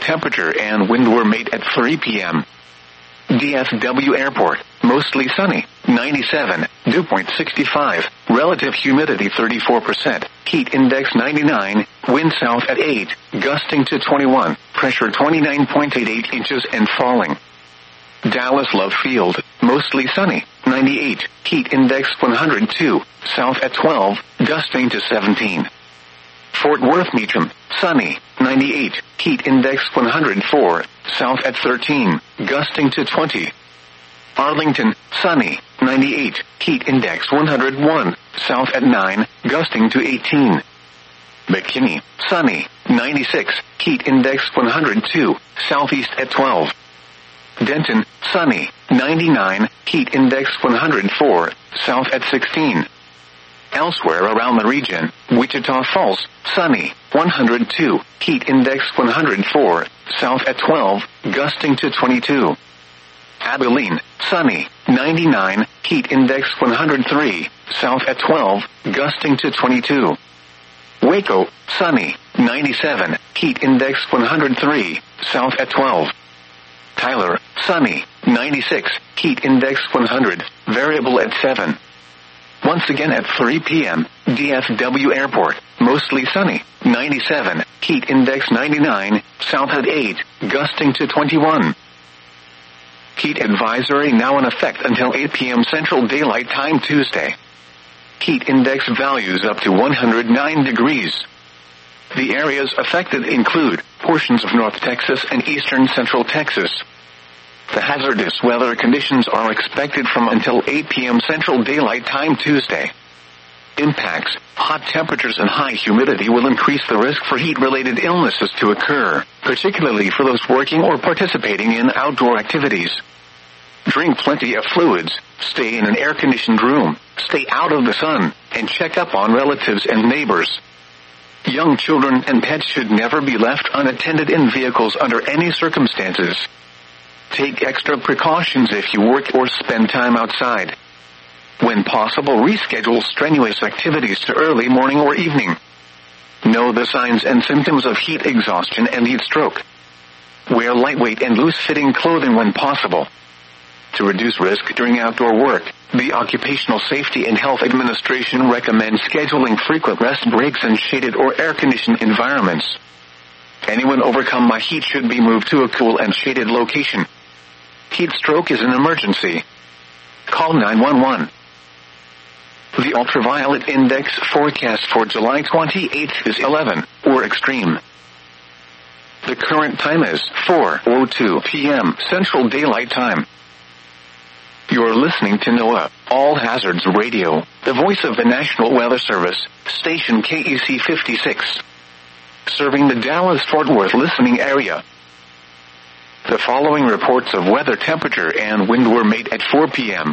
temperature and wind were made at 3 p.m. DFW Airport, mostly sunny, 97, dew point 65, relative humidity 34%, heat index 99, wind south at 8, gusting to 21, pressure 29.88 inches and falling. Dallas Love Field, mostly sunny, 98, heat index 102, south at 12, gusting to 17. Fort Worth Meacham, sunny, 98, heat index 104, south at 13, gusting to 20. Arlington, sunny, 98, heat index 101, south at 9, gusting to 18. McKinney, sunny, 96, heat index 102, southeast at 12. Denton, sunny, 99, heat index 104, south at 16. Elsewhere around the region, Wichita Falls, sunny, 102, heat index 104, south at 12, gusting to 22. Abilene, sunny, 99, heat index 103, south at 12, gusting to 22. Waco, sunny, 97, heat index 103, south at 12. Tyler, sunny, 96, heat index 100, variable at 7. Once again at 3 p.m., DFW Airport, mostly sunny, 97, heat index 99, south at 8, gusting to 21. Heat advisory now in effect until 8 p.m. Central Daylight Time Tuesday. Heat index values up to 109 degrees. The areas affected include portions of North Texas and eastern Central Texas. The hazardous weather conditions are expected from until 8 p.m. Central Daylight Time Tuesday. Impacts: hot temperatures and high humidity will increase the risk for heat-related illnesses to occur, particularly for those working or participating in outdoor activities. Drink plenty of fluids, stay in an air-conditioned room, stay out of the sun, and check up on relatives and neighbors. Young children and pets should never be left unattended in vehicles under any circumstances. Take extra precautions if you work or spend time outside. When possible, reschedule strenuous activities to early morning or evening. Know the signs and symptoms of heat exhaustion and heat stroke. Wear lightweight and loose-fitting clothing when possible. To reduce risk during outdoor work, the Occupational Safety and Health Administration recommends scheduling frequent rest breaks in shaded or air-conditioned environments. Anyone overcome by heat should be moved to a cool and shaded location. Heat stroke is an emergency. Call 911. The ultraviolet index forecast for July 28th is 11, or extreme. The current time is 4:02 p.m. Central Daylight Time. You're listening to NOAA, All Hazards Radio, the voice of the National Weather Service, station KEC 56. Serving the Dallas-Fort Worth listening area. The following reports of weather temperature and wind were made at 4 p.m.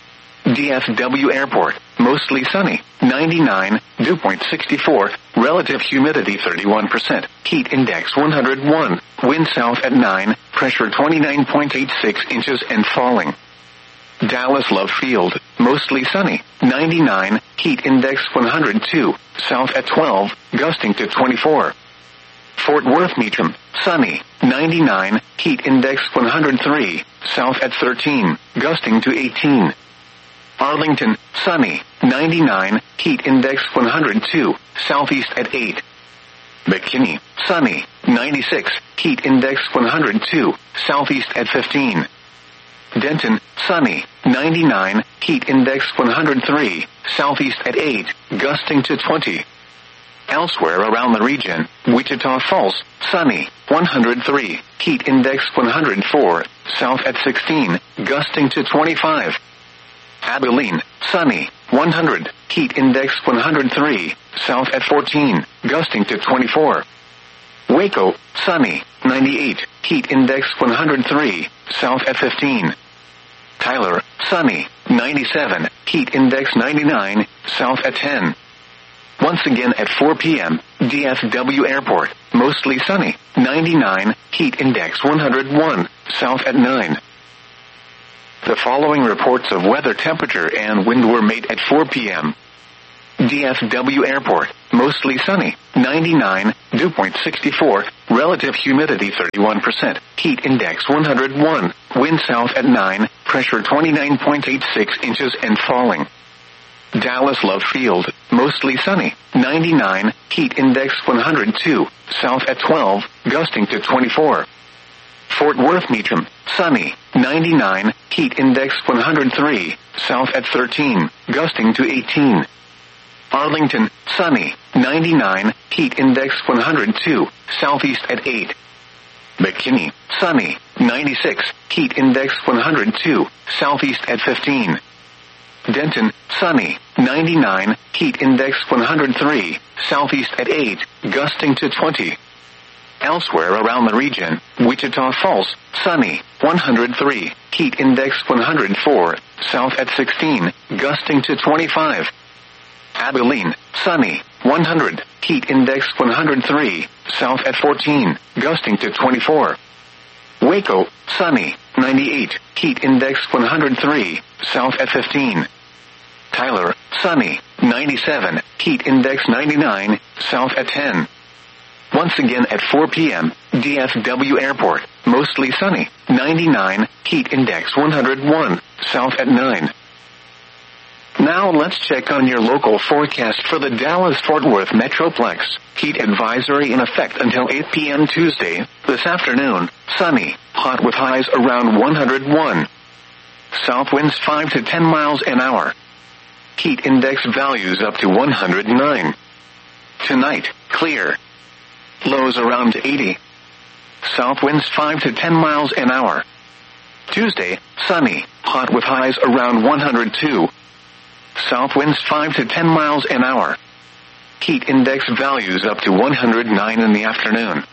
DFW Airport, mostly sunny, 99, dew point 64, relative humidity 31%, heat index 101, wind south at 9, pressure 29.86 inches and falling. Dallas Love Field, mostly sunny, 99, heat index 102, south at 12, gusting to 24. Fort Worth Meacham, sunny, 99, heat index 103, south at 13, gusting to 18. Arlington, sunny, 99, heat index 102, southeast at 8. McKinney, sunny, 96, heat index 102, southeast at 15. Denton, sunny, 99, heat index 103, southeast at 8, gusting to 20. Elsewhere around the region, Wichita Falls, sunny, 103, heat index 104, south at 16, gusting to 25. Abilene, sunny, 100, heat index 103, south at 14, gusting to 24. Waco, sunny, 98, heat index 103, south at 15. Tyler, sunny, 97, heat index 99, south at 10. Once again at 4 p.m., DFW Airport, mostly sunny, 99, heat index 101, south at 9. The following reports of weather temperature and wind were made at 4 p.m. DFW Airport, mostly sunny, 99, dew point 64, relative humidity 31%, heat index 101, wind south at 9, pressure 29.86 inches and falling. Dallas Love Field, mostly sunny, 99, heat index 102, south at 12, gusting to 24. Fort Worth Meacham, sunny, 99, heat index 103, south at 13, gusting to 18. Arlington, sunny, 99, heat index 102, southeast at 8. McKinney, sunny, 96, heat index 102, southeast at 15. Denton, sunny, 99, heat index 103, southeast at 8, gusting to 20. Elsewhere around the region, Wichita Falls, sunny, 103, heat index 104, south at 16, gusting to 25. Abilene, sunny, 100, heat index 103, south at 14, gusting to 24. Waco, sunny, 98, heat index 103, south at 15. Tyler, sunny, 97, heat index 99, south at 10. Once again at 4 p.m., DFW Airport, mostly sunny, 99, heat index 101, south at 9. Now let's check on your local forecast for the Dallas-Fort Worth Metroplex. Heat advisory in effect until 8 p.m. Tuesday. This afternoon, sunny, hot with highs around 101. South winds 5 to 10 miles an hour. Heat index values up to 109. Tonight, clear. Lows around 80. South winds 5 to 10 miles an hour. Tuesday, sunny, hot with highs around 102. South winds 5 to 10 miles an hour. Heat index values up to 109 in the afternoon.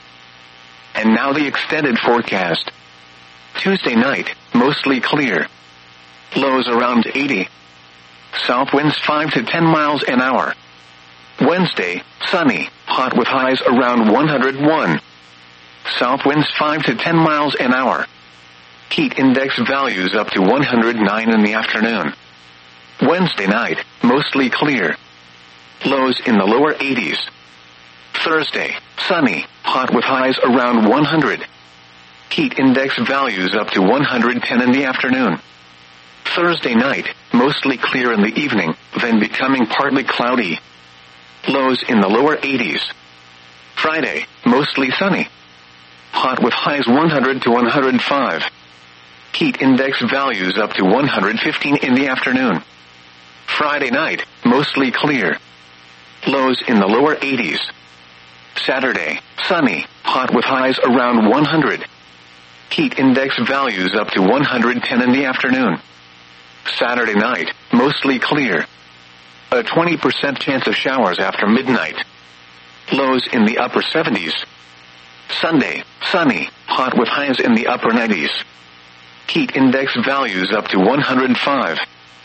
And now the extended forecast. Tuesday night, mostly clear. Lows around 80. South winds 5 to 10 miles an hour. Wednesday, sunny, hot with highs around 101. South winds 5 to 10 miles an hour. Heat index values up to 109 in the afternoon. Wednesday night, mostly clear. Lows in the lower 80s. Thursday, sunny, hot with highs around 100. Heat index values up to 110 in the afternoon. Thursday night, mostly clear in the evening, then becoming partly cloudy. Lows in the lower 80s. Friday, mostly sunny. Hot with highs 100 to 105. Heat index values up to 115 in the afternoon. Friday night, mostly clear. Lows in the lower 80s. Saturday, sunny, hot with highs around 100. Heat index values up to 110 in the afternoon. Saturday night, mostly clear. A 20% chance of showers after midnight. Lows in the upper 70s. Sunday, sunny, hot with highs in the upper 90s. Heat index values up to 105.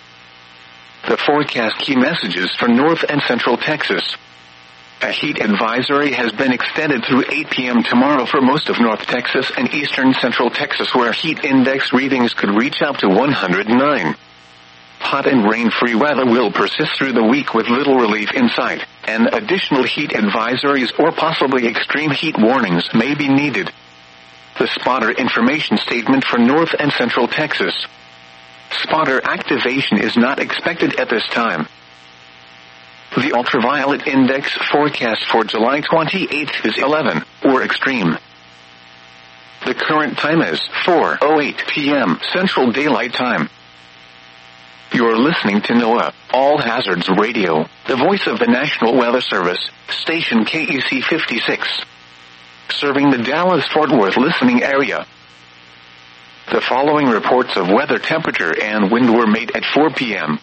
The forecast key messages for North and Central Texas. A heat advisory has been extended through 8 p.m. tomorrow for most of North Texas and eastern Central Texas, where heat index readings could reach up to 109. Hot and rain-free weather will persist through the week with little relief in sight, and additional heat advisories or possibly extreme heat warnings may be needed. The spotter information statement for North and Central Texas. Spotter activation is not expected at this time. The ultraviolet index forecast for July 28th is 11, or extreme. The current time is 4:08 p.m. Central Daylight Time. You're listening to NOAA, All Hazards Radio, the voice of the National Weather Service, station KEC 56. Serving the Dallas-Fort Worth listening area. The following reports of weather temperature and wind were made at 4 p.m.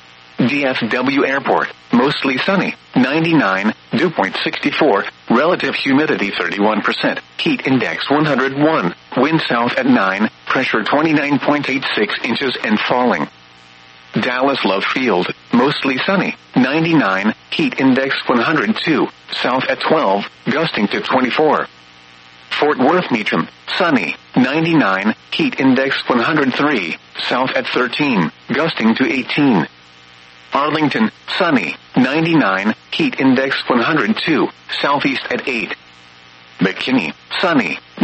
DFW Airport, mostly sunny, 99, dew point 64, relative humidity 31%, heat index 101, wind south at 9, pressure 29.86 inches and falling. Dallas Love Field, mostly sunny, 99, heat index 102, south at 12, gusting to 24. Fort Worth Meacham, sunny, 99, heat index 103, south at 13, gusting to 18. Arlington, sunny, 99, heat index 102, southeast at 8. McKinney, sunny,